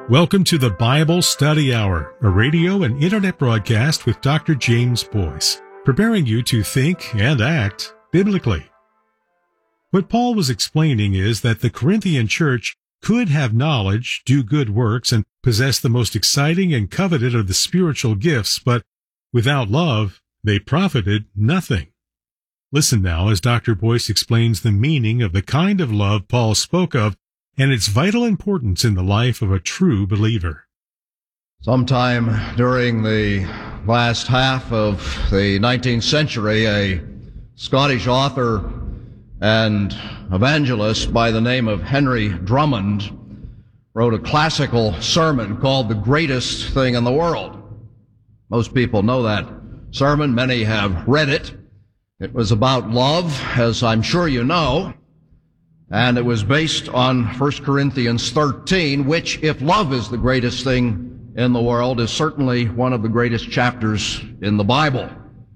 Welcome to the Bible Study Hour, a radio and internet broadcast with Dr. James Boyce, preparing you to think and act biblically. What Paul was explaining is that the Corinthian church could have knowledge, do good works, and possess the most exciting and coveted of the spiritual gifts, but without love, they profited nothing. Listen now as Dr. Boyce explains the meaning of the kind of love Paul spoke of and its vital importance in the life of a true believer. Sometime during the last half of the 19th century, a Scottish author and evangelist by the name of Henry Drummond wrote a classical sermon called The Greatest Thing in the World. Most people know that sermon. Many have read it. It was about love, as I'm sure you know. And it was based on 1 Corinthians 13, which, if love is the greatest thing in the world, is certainly one of the greatest chapters in the Bible.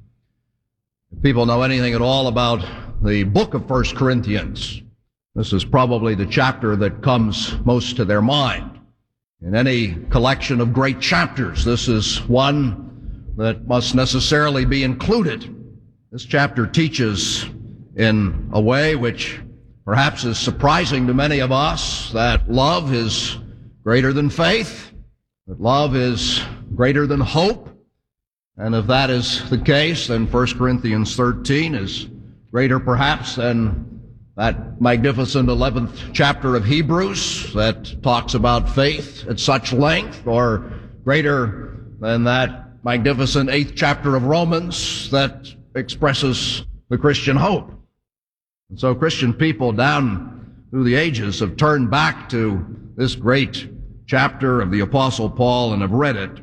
If people know anything at all about the book of 1 Corinthians, this is probably the chapter that comes most to their mind. In any collection of great chapters, this is one that must necessarily be included. This chapter teaches in a way which perhaps is surprising to many of us that love is greater than faith, that love is greater than hope. And if that is the case, then 1 Corinthians 13 is greater perhaps than that magnificent 11th chapter of Hebrews that talks about faith at such length, or greater than that magnificent 8th chapter of Romans that expresses the Christian hope. And so Christian people down through the ages have turned back to this great chapter of the Apostle Paul and have read it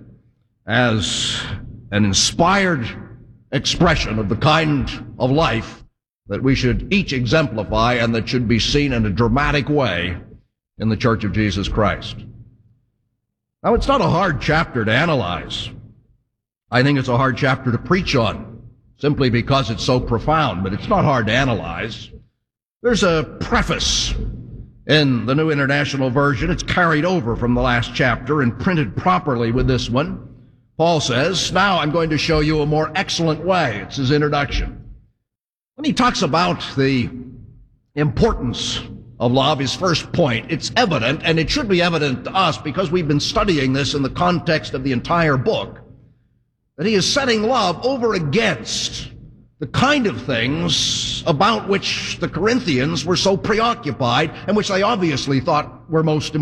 as an inspired expression of the kind of life that we should each exemplify and that should be seen in a dramatic way in the Church of Jesus Christ. Now, it's not a hard chapter to analyze. I think it's a hard chapter to preach on, simply because it's so profound, but it's not hard to analyze. There's a preface in the New International Version. It's carried over from the last chapter and printed properly with this one. Paul says, "Now I'm going to show you a more excellent way." It's his introduction. When he talks about the importance of love, his first point, it's evident, and it should be evident to us because we've been studying this in the context of the entire book, that he is setting love over against the kind of things about which the Corinthians were so preoccupied and which they obviously thought were most important.